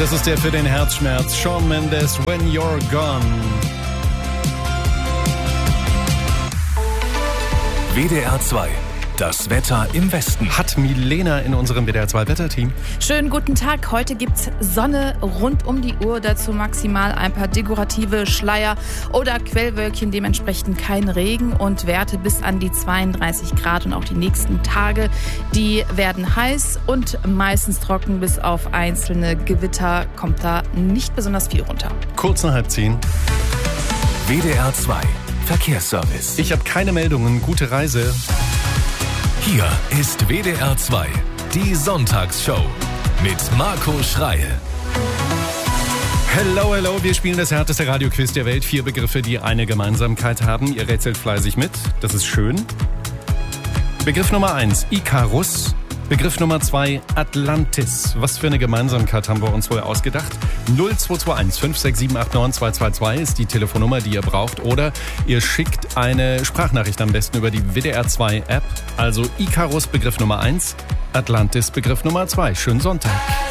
Das ist der für den Herzschmerz. Shawn Mendes, When You're Gone. WDR 2. Das Wetter im Westen. Hat Milena in unserem WDR 2 Wetterteam. Schönen guten Tag. Heute gibt's Sonne rund um die Uhr. Dazu maximal ein paar dekorative Schleier oder Quellwölkchen. Dementsprechend kein Regen und Werte bis an die 32 Grad. Und auch die nächsten Tage, die werden heiß und meistens trocken. Bis auf einzelne Gewitter kommt da nicht besonders viel runter. Kurz nach 9:30. WDR 2. Verkehrsservice. Ich habe keine Meldungen. Gute Reise. Hier ist WDR 2, die Sonntagsshow mit Marco Schreil. Hello, hello, wir spielen das härteste Radioquiz der Welt. 4 Begriffe, die eine Gemeinsamkeit haben. Ihr rätselt fleißig mit, das ist schön. Begriff Nummer 1, Ikarus. Begriff Nummer 2, Atlantis. Was für eine Gemeinsamkeit haben wir uns wohl ausgedacht? 0221 56789 222 ist die Telefonnummer, die ihr braucht. Oder ihr schickt eine Sprachnachricht am besten über die WDR 2 App. Also Ikarus Begriff Nummer 1, Atlantis Begriff Nummer 2. Schönen Sonntag.